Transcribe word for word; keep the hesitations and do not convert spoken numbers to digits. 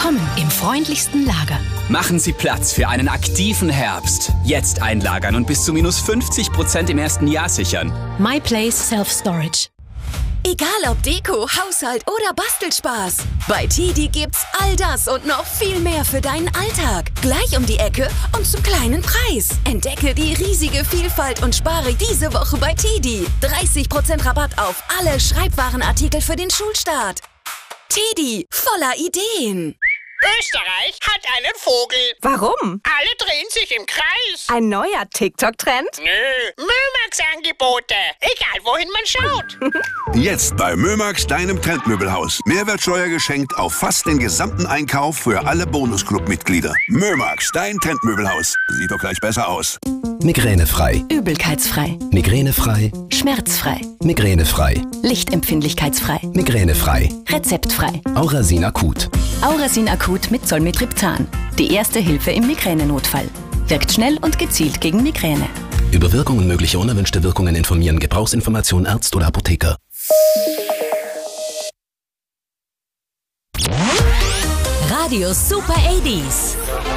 Willkommen im freundlichsten Lager. Machen Sie Platz für einen aktiven Herbst. Jetzt einlagern und bis zu minus fünfzig Prozent im ersten Jahr sichern. MyPlace Self-Storage. Egal ob Deko, Haushalt oder Bastelspaß. Bei Tidi gibt's all das und noch viel mehr für deinen Alltag. Gleich um die Ecke und zum kleinen Preis. Entdecke die riesige Vielfalt und spare diese Woche bei Tidi. dreißig Prozent Rabatt auf alle Schreibwarenartikel für den Schulstart. Tidi, voller Ideen. Österreich hat einen Vogel. Warum? Alle drehen sich im Kreis. Ein neuer TikTok-Trend? Nö, Mömax-Angebote. Egal, wohin man schaut. Jetzt bei Mömax, deinem Trendmöbelhaus. Mehrwertsteuer geschenkt auf fast den gesamten Einkauf für alle Bonusclub-Mitglieder. Mömax, dein Trendmöbelhaus. Sieht doch gleich besser aus. Migränefrei. Übelkeitsfrei. Migränefrei. Schmerzfrei. Migränefrei. Lichtempfindlichkeitsfrei. Migränefrei. Rezeptfrei. Aurasin Akut. Aurasin Akut mit Zolmitriptan. Die erste Hilfe im Migränenotfall. Wirkt schnell und gezielt gegen Migräne. Über Wirkung und mögliche unerwünschte Wirkungen informieren. Gebrauchsinformation Arzt oder Apotheker. Radio Super achtziger.